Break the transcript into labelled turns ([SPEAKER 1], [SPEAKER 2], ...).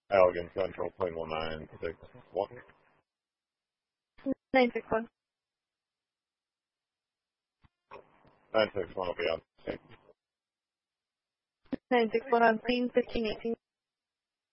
[SPEAKER 1] Allegan Central, plane 196-1.
[SPEAKER 2] 961.
[SPEAKER 1] 961 will be on scene.
[SPEAKER 2] 961 on scene, 1518.